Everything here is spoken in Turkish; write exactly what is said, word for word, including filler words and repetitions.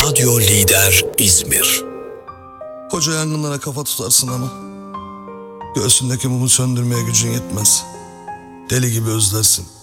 Radyo Lider İzmir. Koca yangınlara kafa tutarsın ama göğsündeki mumu söndürmeye gücün yetmez. Deli gibi özlersin.